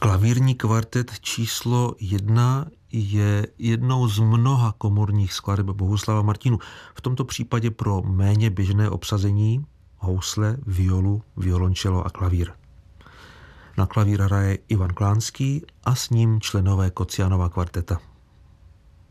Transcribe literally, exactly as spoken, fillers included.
Klavírní kvartet číslo jedna je jednou z mnoha komorních skladeb Bohuslava Martinů. V tomto případě pro méně běžné obsazení housle, violu, violončelo a klavír. Na klavír hraje Ivan Klánský a s ním členové Kocianova kvarteta.